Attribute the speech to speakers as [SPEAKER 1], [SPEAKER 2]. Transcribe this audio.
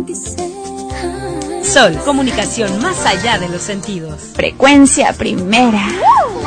[SPEAKER 1] Sol, comunicación más allá de los sentidos.
[SPEAKER 2] Frecuencia primera.